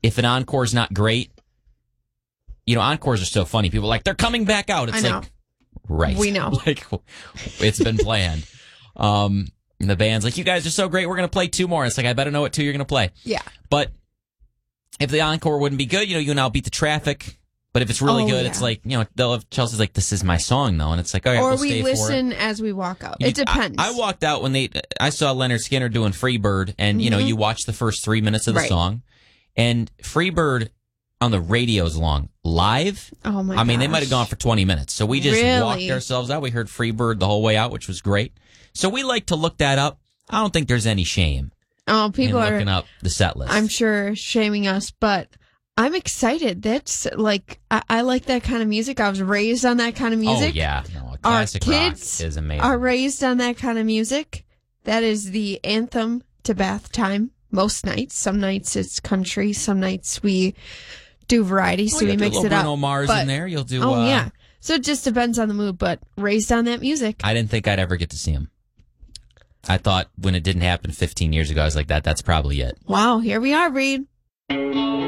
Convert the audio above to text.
if an encore's not great, encores are so funny. People are like, they're coming back out. It's like, right. We know. Like, it's been planned. And the band's like, you guys are so great. We're going to play 2 more. It's like, I better know what 2 you're going to play. Yeah. But if the encore wouldn't be good, you can now beat the traffic. But if it's really good, it's like, they'll have Chelsea's like, this is my song, though. And it's like, all right, or we'll we stay listen for it. as we walk out. It depends. I walked out when I saw Leonard Skinner doing Freebird, and, you watch the first 3 minutes of the song. And Freebird on the radio is long. Live? Oh, my I mean, they might have gone for 20 minutes. So we just walked Really? ourselves out. We heard Freebird the whole way out, which was great. So we like to look that up. I don't think there's any shame Oh, people in are looking up the set list. I'm sure shaming us, but I'm excited. That's like I like that kind of music. I was raised on that kind of music. Oh, yeah. No, classic Our rock kids is amazing. are raised on that kind of music. That is the anthem to bath time most nights. Some nights it's country. Some nights we do variety, so we mix it up. Bruno Mars in there. You'll do. Oh, yeah. So it just depends on the mood, but raised on that music. I didn't think I'd ever get to see him. I thought when it didn't happen 15 years ago, I was like, that's probably it. Wow, here we are, Reed.